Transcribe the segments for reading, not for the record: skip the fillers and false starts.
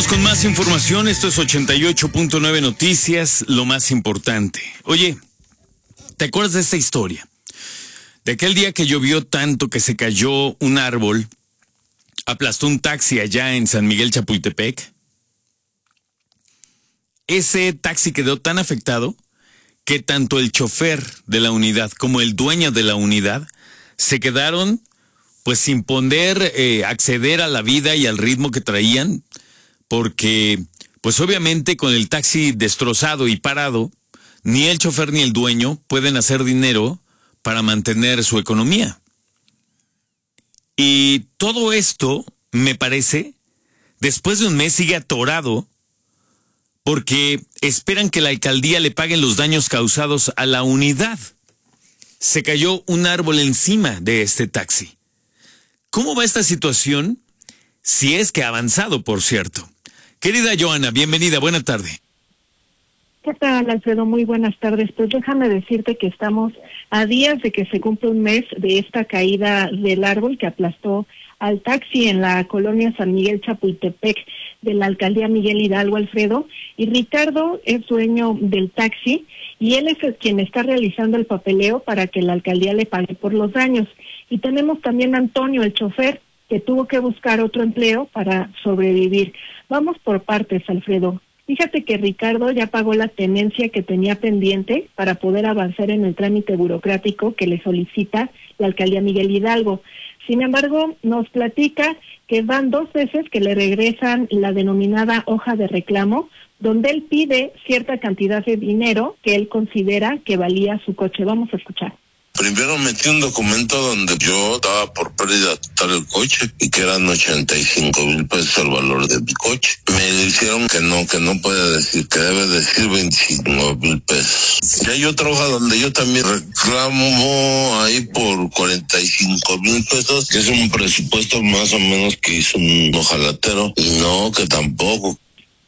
Vamos con más información. Esto es 88.9 Noticias, lo más importante. Oye, ¿te acuerdas de esta historia? De aquel día que llovió tanto que se cayó un árbol, aplastó un taxi allá en San Miguel Chapultepec. Ese taxi quedó tan afectado que tanto el chofer de la unidad como el dueño de la unidad se quedaron pues sin poder acceder a la vida y al ritmo que traían, porque pues obviamente con el taxi destrozado y parado, ni el chofer ni el dueño pueden hacer dinero para mantener su economía. Y todo esto, me parece, después de un mes sigue atorado porque esperan que la alcaldía le pague los daños causados a la unidad. Se cayó un árbol encima de este taxi. ¿Cómo va esta situación? Si es que ha avanzado, por cierto. Querida Joana, bienvenida, buena tarde. ¿Qué tal, Alfredo? Muy buenas tardes. Pues déjame decirte que estamos a días de que se cumple un mes de esta caída del árbol que aplastó al taxi en la colonia San Miguel Chapultepec de la alcaldía Miguel Hidalgo, Alfredo. Y Ricardo es dueño del taxi y él es quien está realizando el papeleo para que la alcaldía le pague por los daños. Y tenemos también a Antonio, el chofer, que tuvo que buscar otro empleo para sobrevivir. Vamos por partes, Alfredo. Fíjate que Ricardo ya pagó la tenencia que tenía pendiente para poder avanzar en el trámite burocrático que le solicita la alcaldía Miguel Hidalgo. Sin embargo, nos platica que van 2 veces que le regresan la denominada hoja de reclamo, donde él pide cierta cantidad de dinero que él considera que valía su coche. Vamos a escuchar. Primero metí un documento donde yo daba por pérdida total el coche y que eran 85,000 pesos el valor de mi coche. Me dijeron que no puede decir, que debe decir 25,000 pesos. Y hay otra hoja donde yo también reclamo ahí por 45,000 pesos, que es un presupuesto más o menos que hizo un ojalatero, y no, que tampoco.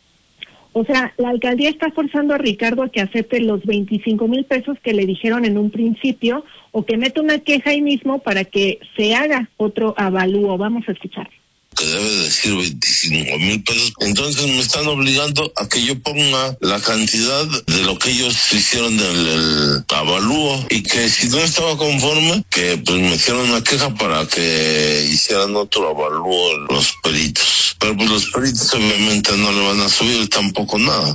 O sea, la alcaldía está forzando a Ricardo a que acepte los 25,000 pesos que le dijeron en un principio o que meta una queja ahí mismo para que se haga otro avalúo. Vamos a escuchar. Que debe decir 25,000 pesos. Entonces me están obligando a que yo ponga la cantidad de lo que ellos hicieron del avalúo y que si no estaba conforme, que pues me hicieron una queja para que hicieran otro avalúo los peritos. Pero pues los peritos obviamente no le van a subir tampoco nada.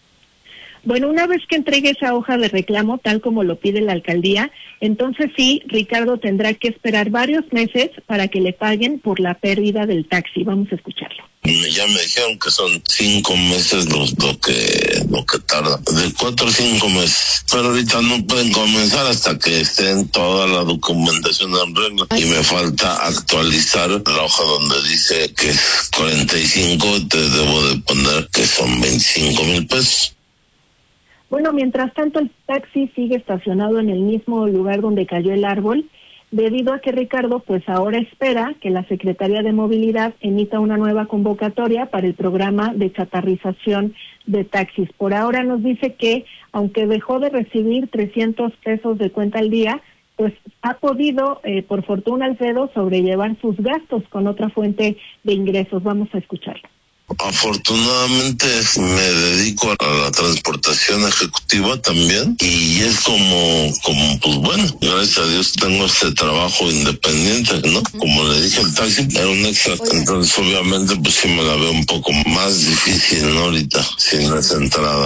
Bueno, una vez que entregue esa hoja de reclamo, tal como lo pide la alcaldía, entonces sí, Ricardo tendrá que esperar varios meses para que le paguen por la pérdida del taxi. Vamos a escucharlo. Ya me dijeron que son 5 meses lo que tarda, de 4 o 5 meses. Pero ahorita no pueden comenzar hasta que estén toda la documentación en regla. Y me falta actualizar la hoja donde dice que es 45, te debo de poner que son 25,000 pesos. Bueno, mientras tanto el taxi sigue estacionado en el mismo lugar donde cayó el árbol, debido a que Ricardo pues ahora espera que la Secretaría de Movilidad emita una nueva convocatoria para el programa de chatarrización de taxis. Por ahora nos dice que aunque dejó de recibir 300 pesos de cuenta al día, pues ha podido, por fortuna, Alfredo, sobrellevar sus gastos con otra fuente de ingresos. Vamos a escucharlo. Afortunadamente me dedico a la transportación ejecutiva también y es como pues bueno, gracias a Dios tengo este trabajo independiente, ¿no? Como le dije, el taxi era un extra, entonces obviamente pues sí me la veo un poco más difícil, ¿no? Ahorita, sin esa entrada.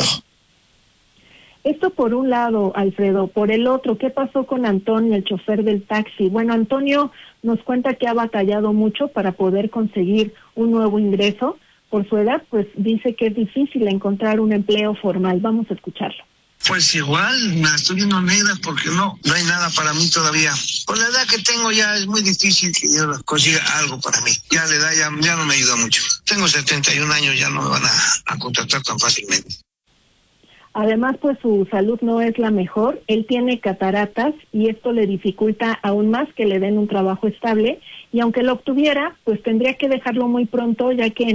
Esto por un lado, Alfredo. Por el otro, ¿qué pasó con Antonio, el chofer del taxi? Bueno, Antonio nos cuenta que ha batallado mucho para poder conseguir un nuevo ingreso. Por su edad, pues dice que es difícil encontrar un empleo formal. Vamos a escucharlo. Pues igual, me la estoy viendo negra porque no hay nada para mí todavía. Por la edad que tengo ya es muy difícil que yo consiga algo para mí. Ya la edad ya no me ayuda mucho. Tengo 71 años, ya no me van a contratar tan fácilmente. Además, pues su salud no es la mejor. Él tiene cataratas y esto le dificulta aún más que le den un trabajo estable. Y aunque lo obtuviera, pues tendría que dejarlo muy pronto, ya que